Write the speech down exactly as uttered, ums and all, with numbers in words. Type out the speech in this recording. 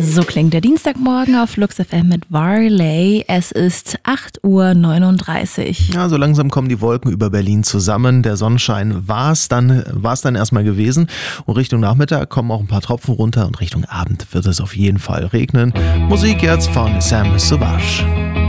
So klingt der Dienstagmorgen auf Flux F M mit Varley. Es ist acht Uhr neununddreißig. Ja, so langsam kommen die Wolken über Berlin zusammen. Der Sonnenschein war es dann, war es dann erstmal gewesen. Und Richtung Nachmittag kommen auch ein paar Tropfen runter und Richtung Abend wird es auf jeden Fall regnen. Musik jetzt von Sam Sauvage.